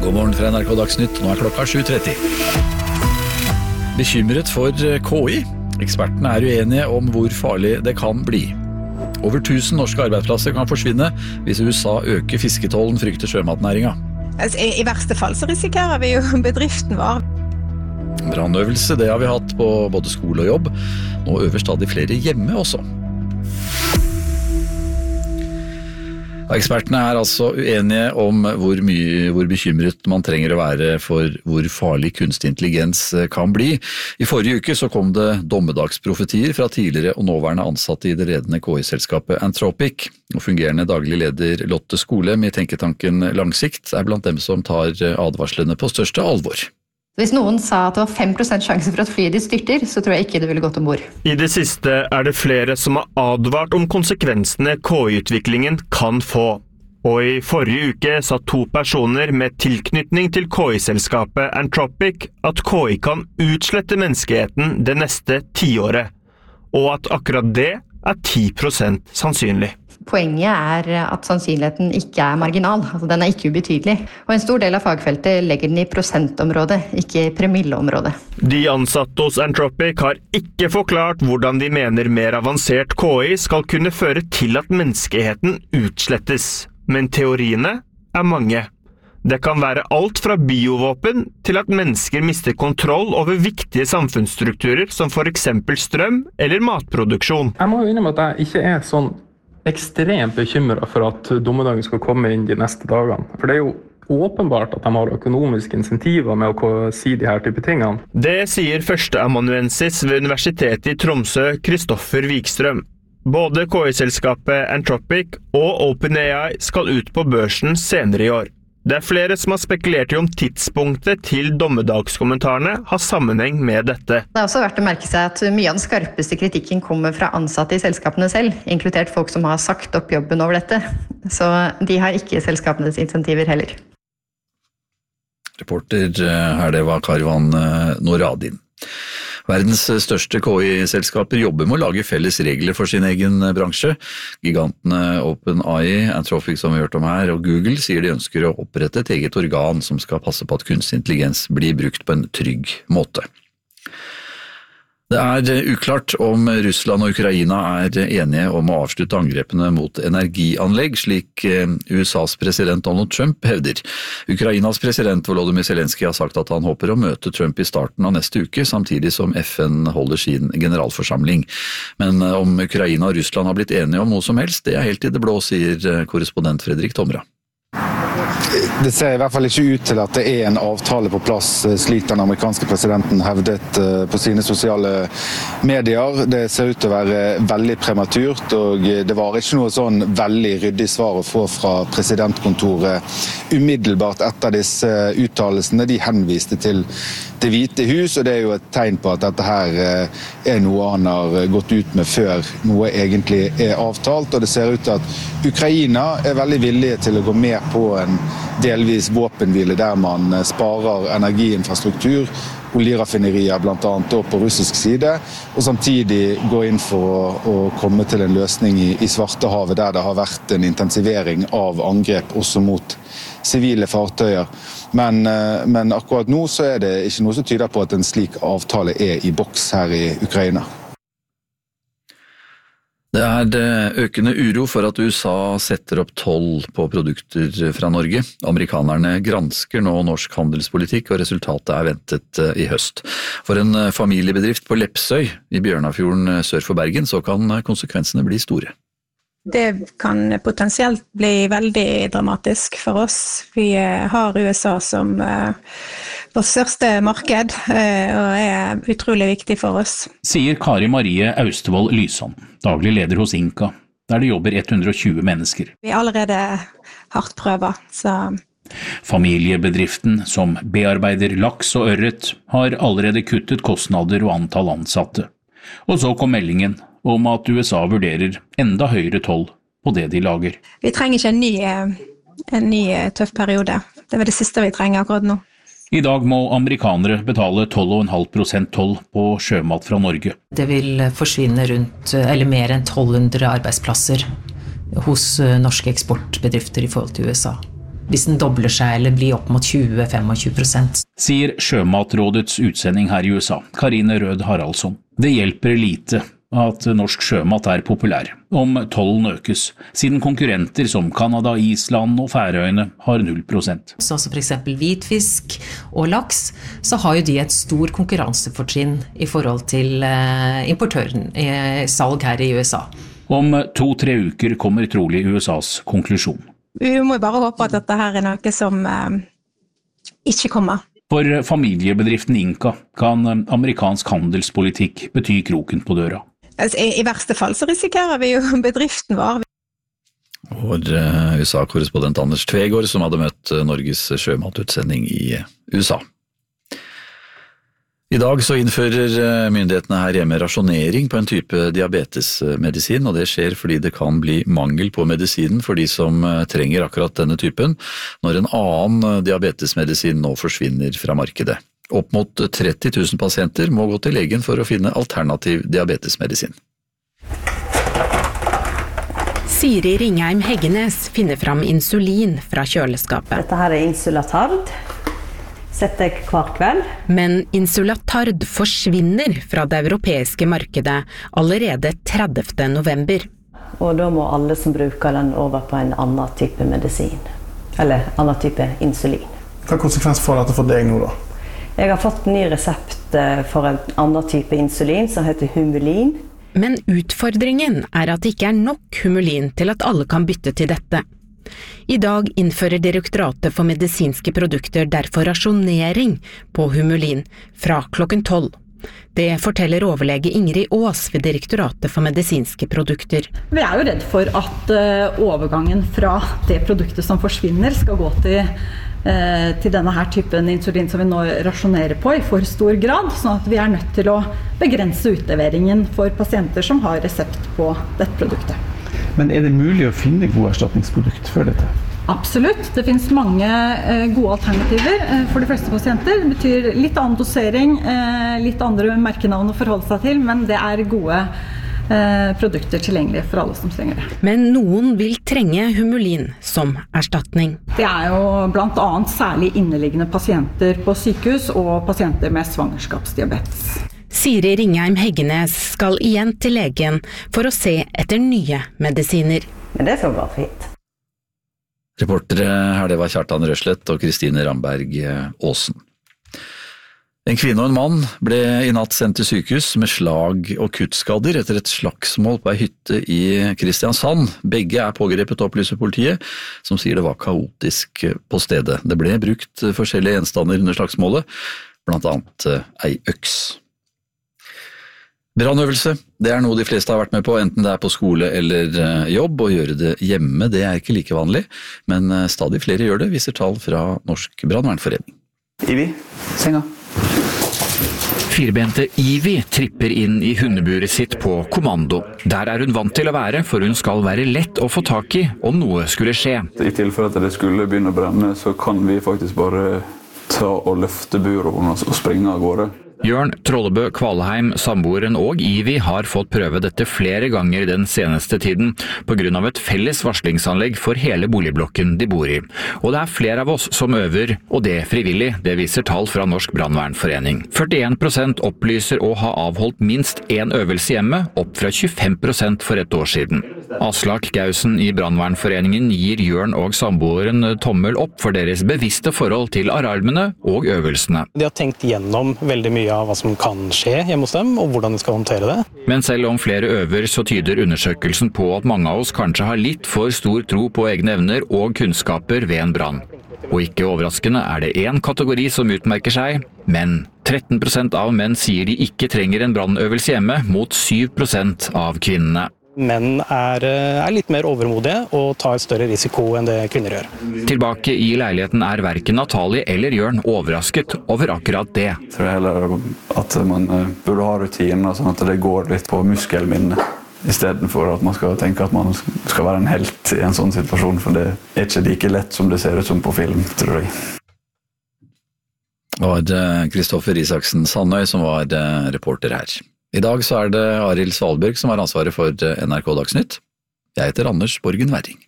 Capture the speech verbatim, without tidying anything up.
God morgen fra N R K Dagsnytt, nå er klokka sju tretti. Bekymret for K I. Ekspertene er uenige om hvor farlig det kan bli. Over tusen norske arbeidsplasser kan forsvinne hvis U S A øker fisketollen, frykter sjømatnæringa. Altså, i, I verste fall så risikerer vi jo bedriften vår. Brannøvelse, det har vi hatt på både skole og jobb. Nå øver stadig flere hjemme også. Ekspertene er altså uenige om hvor mye, hvor bekymret man trenger å være for hvor farlig kunstig intelligens kan bli. I forrige uke så kom det dommedagsprofetier fra tidligere og nåværende ansatte i det ledende K I-selskapet Anthropic. Og fungerende daglig leder Lotte Skolem i tenketanken Langsikt er blant dem som tar advarslene på største alvor. Hvis noen sa at det var fem prosent sjanse for at flyet ditt styrter, så tror jeg ikke det ville gått ombord. I det siste er det flere som har advart om konsekvensene K I-utviklingen kan få. Og i forrige uke sa to personer med tilknytning til K I-selskapet Anthropic at K I kan utslette menneskeheten det neste tiåret, og at akkurat det er ti prosent sannsynlig. Poenget er at sannsynligheten ikke er marginal, altså den er ikke ubetydelig. Og en stor del av fagfeltet legger den i prosentområdet, ikke i premilleområdet. De ansatte hos Anthropic har ikke forklart hvordan de mener mer avansert K I skal kunne føre til at menneskeheten utslettes. Men teoriene er mange. Det kan være alt fra biovåpen til at mennesker mister kontroll over viktige samfunnsstrukturer som for eksempel strøm eller matproduksjon. Jeg må jo innrømme at jeg ikke er sånn ekstremt bekymret for at dommedagen skal komme inn de neste dagene. For det er jo åpenbart at de har økonomiske insentiver med å si de her type tingene. Det sier førsteamanuensis ved Universitetet i Tromsø, Kristoffer Wikstrøm. Både K I-selskapet Anthropic og OpenAI skal ut på børsen senere i år. Det er flere som har spekulert i om tidspunktet til dommedagskommentarene har sammenheng med dette. Det er også verdt å merke seg at mye av den skarpeste kritikken kommer fra ansatte i selskapene selv, inkludert folk som har sagt opp jobben over dette. Så de har ikke selskapenes insentiver heller. Reporter her, det var Karvan Noradin. Verdens største K I-selskaper jobber med å lage felles regler for sin egen bransje. Gigantene OpenAI, Anthropic som vi har hørt om her, og Google sier de ønsker å opprette et eget organ som skal passe på at kunstig intelligens blir brukt på en trygg måte. Det er uklart om Russland og Ukraina er enige om å avslutte angrepene mot energianlegg, slik U S A's president Donald Trump hevder. Ukrainas president Volodymyr Zelensky har sagt at han håper å møte Trump i starten av neste uke, samtidig som F N holder sin generalforsamling. Men om Ukraina og Russland har blitt enige om noe som helst, det er helt i det blå, sier korrespondent Fredrik Tomra. Det ser i hvert fall ikke ut til at det er en avtale på plass, slik den amerikanske presidenten hevdet på sine sosiale medier. Det ser ut til å være veldig prematurt, og det var ikke noe sånn veldig ryddig svar å få fra presidentkontoret umiddelbart etter disse uttalelsene. De henviste til Det hvite hus, og det er jo et tegn på at dette her er noe han har gått ut med før noe egentlig er avtalt, og det ser ut til at Ukraina er veldig villige til å gå med på en delvis våpenhvile der man sparer energiinfrastruktur, oljeraffinerier blant annet på russisk side, og samtidig gå inn for å, å komme til en løsning i, i Svartehavet der det har vært en intensivering av angrep også mot sivile fartøyer. Men, men akkurat nå så er det ikke noe som tyder på at en slik avtale er i boks her i Ukraina. Det er økende uro for at U S A setter opp toll på produkter fra Norge. Amerikanerne gransker nå norsk handelspolitikk, og resultatet er ventet i høst. For en familiebedrift på Lepsøy i Bjørnafjorden sør for Bergen, så kan konsekvensene bli store. Det kan potensielt bli veldig dramatisk for oss. Vi har U S A som vårt største marked, og er utrolig viktig for oss. Sier Kari Marie Austevoll Lysand, daglig leder hos Inka, der det jobber ett hundre og tjue mennesker. Vi er allerede hardt prøver, så... Familiebedriften, som bearbeider laks og ørret, har allerede kuttet kostnader og antall ansatte. Og så kom meldingen om at U S A vurderer enda høyere toll på det de lager. Vi trenger ikke en ny, en ny tøff periode. Det er det siste vi trenger akkurat nå. I dag må amerikanere betale tolv komma fem prosent toll på sjømat fra Norge. Det vil forsvinne rundt, eller mer enn tolv hundre arbeidsplasser hos norske eksportbedrifter i forhold til U S A. hvis den dobler seg eller blir opp mot tjue til tjuefem prosent. Sier Sjømatrådets utsending her i U S A, Karine Rød Haraldsson. Det hjelper lite at norsk sjømat er populær, om tollen økes, siden konkurrenter som Kanada, Island og Færøyene har null prosent. Så for eksempel hvitfisk og laks, så har jo de et stor konkurransefortrinn i forhold til importøren i salg her i U S A. Om to-tre uker kommer trolig U S A's konklusjon. Vi må bare håpe at dette her er noe som eh, ikke kommer. For familiebedriften Inca kan amerikansk handelspolitikk bety kroken på døra. I, I verste fall så risikerer vi jo bedriften vår. Vår U S A-korrespondent Anders Tvegård som hadde møtt Norges sjømatutsending i U S A. I dag så innfører myndighetene her hjemme rasjonering på en type diabetesmedisin, og det skjer fordi det kan bli mangel på medisinen for de som trenger akkurat denne typen, når en annen diabetesmedisin nå forsvinner fra markedet. Opp mot tretti tusen pasienter må gå til legen for å finne alternativ diabetesmedisin. Siri Ringheim Heggenes finner fram insulin fra kjøleskapet. Dette her er Insulatard. Setter jeg hver kveld. Men Insulatard forsvinner fra det europeiske markedet allerede tredivte november. Og da må alle som bruker den over på en annen type medisin. Eller annen type insulin. Hva konsekvens får dette for deg nå da? Jeg har fått ny resept for en annen type insulin som heter Humulin. Men utfordringen er at det ikke er nok Humulin til at alle kan bytte til dette. I dag innfører Direktoratet for medisinske produkter derfor rasjonering på Humulin fra klokken tolv. Det forteller overlege Ingrid Aas ved Direktoratet for medisinske produkter. Vi er jo redd for at overgangen fra det produktet som forsvinner skal gå til til denne her typen insulin som vi nå rasjonerer på i for stor grad, sånn at vi er nødt til å begrense utleveringen for pasienter som har resept på dette produktet. Men er det mulig å finne gode erstatningsprodukt for dette? Absolutt. Det finnes mange gode alternativer for de fleste pasienter. Det betyr litt annen dosering, litt andre merkenavn å forholde seg til, men det er gode produkter tilgjengelige for alle som trenger det. Men noen vil trenge Humulin som erstatning. Det er jo blant annet særlig inneliggende pasienter på sykehus og pasienter med svangerskapsdiabetes. Siri Ringheim Heggenes skal igjen til legen for å se etter nye medisiner. Men det skal gå fint. Reportere her det var Kjartan Røslett og Kristine Ramberg Aasen. En kvinne og en mann ble i natt sendt til sykehus med slag og kuttskader etter et slagsmål på ei hytte i Kristiansand. Begge er pågrepet, opplyser politiet, som sier det var kaotisk på stedet. Det ble brukt forskjellige gjenstander under slagsmålet, blant annet ei øks. Brannøvelse, det er noe de fleste har vært med på, enten det er på skole eller jobb. Å gjøre det hjemme, det er ikke like vanlig, men stadig flere gjør det, viser tall fra Norsk Brannvernforening. Ivi, senga. Firbente Ivi tripper inn i hundeburet sitt på kommando. Der er hun vant til å være, for hun skal være lett å få tak i om noe skulle skje. I tilfelle at det skulle begynne å brenne, så kan vi faktisk bare ta og løfte buret og springe av gårde. Jørn Trollebø Kvalheim, samboeren og Ivi har fått prøve dette flere ganger den seneste tiden, på grunn av et felles varslingsanlegg for hele boligblokken de bor i. Og det er flere av oss som øver, og det frivillig, det viser tall fra Norsk Brannvernforening. førtien prosent opplyser å ha avholdt minst én øvelse hjemme, opp fra tjuefem prosent for et år siden. Aslak Gausen i Brannvernforeningen gir Jørn og samboeren tommel opp for deres bevisste forhold til alarmene og øvelsene. De har tenkt gjennom veldig mye av hva som kan skje hjemme hos dem, og hvordan de skal håndtere det. Men selv om flere øver, så tyder undersøkelsen på at mange av oss kanskje har litt for stor tro på egne evner og kunnskaper ved en brann. Og ikke overraskende er det en kategori som utmerker seg, men tretten prosent av menn sier de ikke trenger en brannøvelse hjemme, mot syv prosent av kvinnene. Menn er, er litt mer overmodige og tar større risiko enn det kvinner gjør. Tilbake i leiligheten er hverken Natalie eller Jørn overrasket over akkurat det. Jeg tror heller at man burde ha rutiner sånn at det går litt på muskelminne, i stedet for at man skal tenke at man skal være en helt i en sånn situasjon, for det er ikke like lett som det ser ut som på film, tror jeg. Det var Kristoffer Isaksen Sandøy som var reporter her. I dag så er det Arild Svalbjørg som har ansvaret for N R K Dagsnytt. Jeg heter Anders Borgen Werring.